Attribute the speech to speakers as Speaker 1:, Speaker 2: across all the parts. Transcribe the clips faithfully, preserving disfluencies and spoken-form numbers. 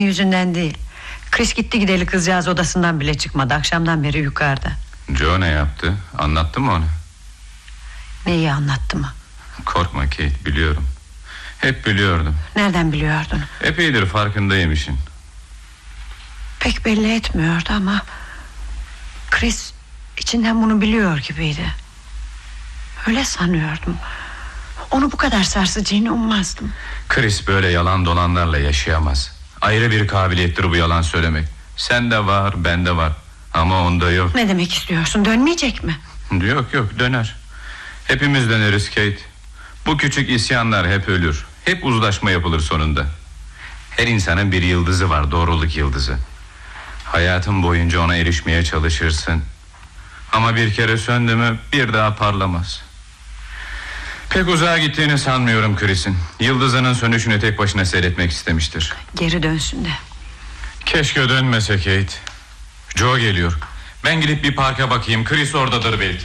Speaker 1: yüzünden değil. Chris gitti gideli kızcağız odasından bile çıkmadı. Akşamdan beri yukarıda.
Speaker 2: Joe ne yaptı? Anlattı mı onu?
Speaker 1: Neyi anlattı mı?
Speaker 2: Korkma Kate, biliyorum. Hep biliyordum.
Speaker 1: Nereden biliyordun?
Speaker 2: Epeydir farkındayım işin.
Speaker 1: Pek belli etmiyordu ama Chris içinden bunu biliyor gibiydi. Öyle sanıyordum. Onu bu kadar sarsacağını ummazdım.
Speaker 2: Chris böyle yalan dolanlarla yaşayamaz. Ayrı bir kabiliyettir bu yalan söylemek. Sende var, bende var. Ama onda yok.
Speaker 1: Ne demek istiyorsun? Dönmeyecek mi?
Speaker 2: Yok yok, döner. Hepimiz döneriz Kate. Bu küçük isyanlar hep ölür. Hep uzlaşma yapılır sonunda. Her insanın bir yıldızı var, doğruluk yıldızı. Hayatın boyunca ona erişmeye çalışırsın. Ama bir kere söndü mü bir daha parlamaz. Pek uzağa gittiğini sanmıyorum Chris'in. Yıldızının sönüşünü tek başına seyretmek istemiştir.
Speaker 1: Geri dönsün de.
Speaker 2: Keşke dönmese Kate. Joe geliyor. Ben gidip bir parka bakayım. Chris oradadır belki.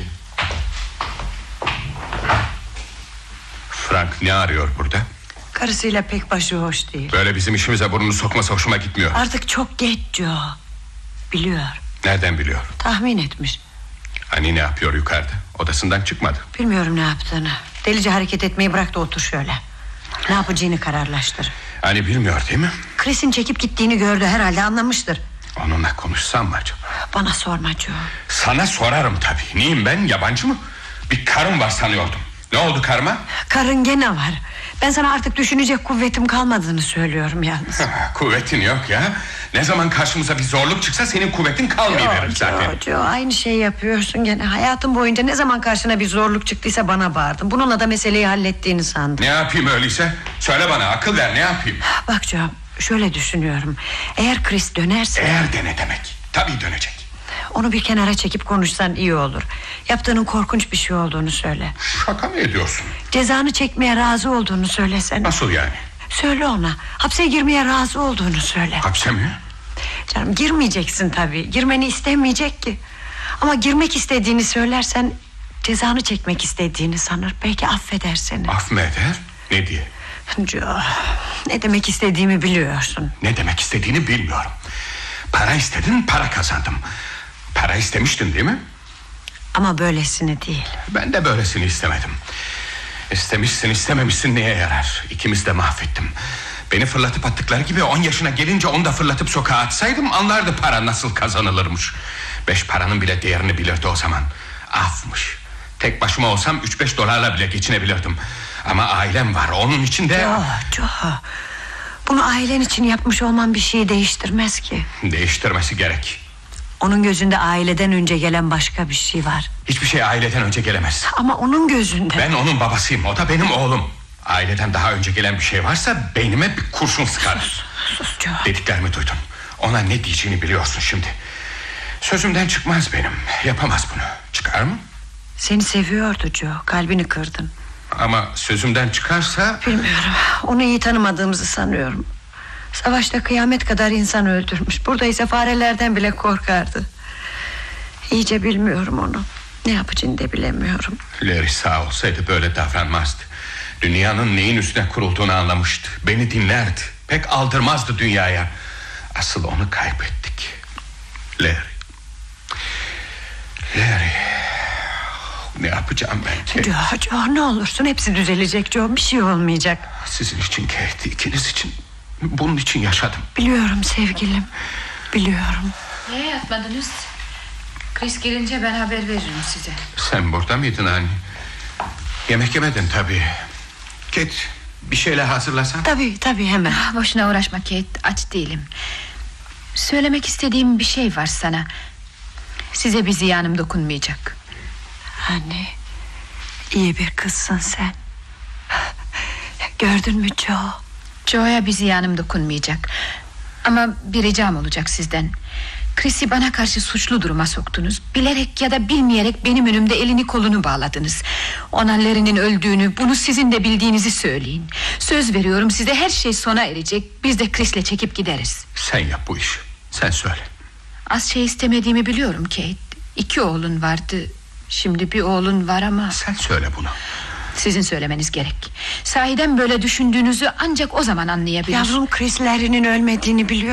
Speaker 3: Frank ne arıyor burada?
Speaker 1: Karısıyla pek başı hoş değil.
Speaker 3: Böyle bizim işimize burnunu sokması hoşuma gitmiyor.
Speaker 1: Artık çok geç Joe. Biliyor.
Speaker 3: Nereden biliyor?
Speaker 1: Tahmin etmiş.
Speaker 3: Hani ne yapıyor yukarıda? Odasından çıkmadı.
Speaker 1: Bilmiyorum ne yaptığını. Delice hareket etmeyi bırak da otur şöyle. Ne yapacağını kararlaştır.
Speaker 3: Hani bilmiyor değil mi?
Speaker 1: Chris'in çekip gittiğini gördü, herhalde anlamıştır.
Speaker 3: Onunla konuşsam mı acaba?
Speaker 1: Bana sorma Joe.
Speaker 3: Sana sorarım tabii. Neyim ben, yabancı mı? Bir karım var sanıyordum. Ne oldu karıma?
Speaker 1: Karın gene var. Ben sana artık düşünecek kuvvetim kalmadığını söylüyorum yalnız.
Speaker 3: Kuvvetin yok ya. Ne zaman karşımıza bir zorluk çıksa senin kuvvetin kalmayıverir zaten.
Speaker 1: Joe, Joe, aynı şeyi yapıyorsun gene. Hayatım boyunca ne zaman karşına bir zorluk çıktıysa bana bağırdın. Bununla da meseleyi hallettiğini sandın.
Speaker 3: Ne yapayım öyleyse? Söyle bana, akıl ver, ne yapayım?
Speaker 1: Bak Joe, şöyle düşünüyorum. Eğer Chris dönerse...
Speaker 3: Eğer de ne demek? Tabii dönecek.
Speaker 1: Onu bir kenara çekip konuşsan iyi olur. Yaptığının korkunç bir şey olduğunu söyle.
Speaker 3: Şaka mı ediyorsun?
Speaker 1: Cezanı çekmeye razı olduğunu söylesene.
Speaker 3: Nasıl yani?
Speaker 1: Söyle ona. Hapse girmeye razı olduğunu söyle.
Speaker 3: Hapse mi?
Speaker 1: Canım, girmeyeceksin tabii. Girmeni istemeyecek ki. Ama girmek istediğini söylersen cezanı çekmek istediğini sanır. Belki affeder seni.
Speaker 3: Af mı eder? Ne diye?
Speaker 1: Joe, ne demek istediğimi biliyorsun.
Speaker 3: Ne demek istediğini bilmiyorum. Para istedin, para kazandım. Para istemiştin değil mi?
Speaker 1: Ama böylesini değil.
Speaker 3: Ben de böylesini istemedim. İstemişsin istememişsin neye yarar? İkimiz de mahvettim. Beni fırlatıp attıkları gibi on yaşına gelince onu da fırlatıp sokağa atsaydım anlardı para nasıl kazanılırmış. Beş paranın bile değerini bilirdi o zaman. Afmış. Tek başıma olsam üç beş dolarla bile geçinebilirdim. Ama ailem var, onun için de...
Speaker 1: Joe, Joe, bunu ailen için yapmış olman bir şeyi değiştirmez ki.
Speaker 3: Değiştirmesi gerek.
Speaker 1: Onun gözünde aileden önce gelen başka bir şey var.
Speaker 3: Hiçbir şey aileden önce gelemez.
Speaker 1: Ama onun gözünde...
Speaker 3: Ben onun babasıyım, o da benim oğlum. Aileden daha önce gelen bir şey varsa beynime bir kurşun sıkar.
Speaker 1: Sus, sus Joe.
Speaker 3: Dediklerimi duydun. Ona ne diyeceğini biliyorsun şimdi. Sözümden çıkmaz benim. Yapamaz bunu. Çıkar mı?
Speaker 1: Seni seviyordu Joe. Kalbini kırdın.
Speaker 3: Ama sözümden çıkarsa...
Speaker 1: Bilmiyorum. Onu iyi tanımadığımızı sanıyorum. Savaşta kıyamet kadar insan öldürmüş. Burada ise farelerden bile korkardı. İyice bilmiyorum onu. Ne yapacağını da bilemiyorum.
Speaker 3: Larry sağ olsaydı böyle davranmazdı. Dünyanın neyin üstüne kurulduğunu anlamıştı. Beni dinlerdi. Pek aldırmazdı dünyaya. Asıl onu kaybettik. Larry. Larry. Ne yapacağım ben?
Speaker 1: Joe, Joe, ne olursun hepsi düzelecek Joe. Bir şey olmayacak.
Speaker 3: Sizin için Kate, ikiniz için. Bunun için yaşadım.
Speaker 1: Biliyorum sevgilim. Biliyorum.
Speaker 4: Niye yatmadınız? Chris gelince ben haber veririm size.
Speaker 3: Sen burada mıydın anne? Yemek yemedin tabii. Kate, bir şeyler hazırlasan.
Speaker 1: Tabii tabii hemen.
Speaker 4: Ah, boşuna uğraşma Kate, aç değilim. Söylemek istediğim bir şey var sana. Size bir ziyanım dokunmayacak.
Speaker 1: Anne, iyi bir kızsın sen. Gördün mü Joe?
Speaker 4: Joe'ya bir ziyanım dokunmayacak. Ama bir ricam olacak sizden. Chris'i bana karşı suçlu duruma soktunuz. Bilerek ya da bilmeyerek benim önümde elini kolunu bağladınız. Ona Larry'nin öldüğünü, bunu sizin de bildiğinizi söyleyin. Söz veriyorum size, her şey sona erecek. Biz de Chris'le çekip gideriz.
Speaker 3: Sen yap bu işi. Sen söyle.
Speaker 4: Az şey istemediğimi biliyorum Kate. İki oğlun vardı. Şimdi bir oğlun var ama...
Speaker 3: Sen söyle bunu.
Speaker 4: Sizin söylemeniz gerek. Sahiden böyle düşündüğünüzü ancak o zaman anlayabilir.
Speaker 1: Yavrum, Chris Larry'nin ölmediğini biliyor.